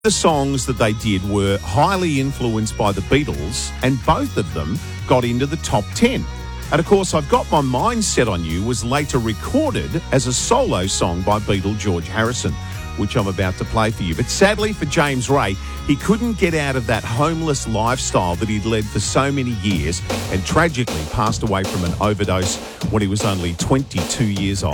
The songs that they did were highly influenced by the Beatles, and both of them got into the top 10. And of course, I've Got My Mind Set on You was later recorded as a solo song by Beatle George Harrison, which I'm about to play for you. But sadly for James Ray, he couldn't get out of that homeless lifestyle that he'd led for so many years, and tragically passed away from an overdose when he was only 22 years old.